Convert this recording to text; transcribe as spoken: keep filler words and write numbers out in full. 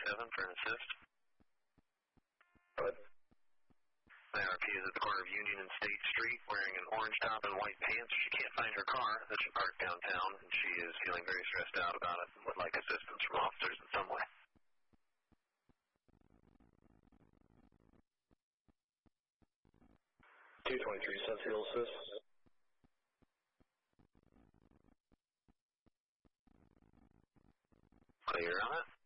seven for an assist. Good. My R P is at the corner of Union and State Street wearing an orange top and white pants. She can't find her car that she parked downtown, and she is feeling very stressed out about it and would like assistance from officers in some way. two twenty-three, Sentinel assist. Clear on it.